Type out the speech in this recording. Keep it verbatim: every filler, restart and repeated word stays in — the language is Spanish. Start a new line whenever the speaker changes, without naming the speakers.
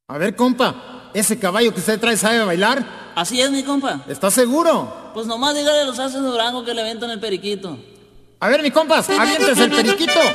A ver, compa, ¿ese caballo que usted trae sabe bailar?
Así es, mi compa.
¿Está seguro?
Pues nomás dígale a los haces de Durango que le aventan el periquito.
A ver, mi compas, aviéntese el periquito.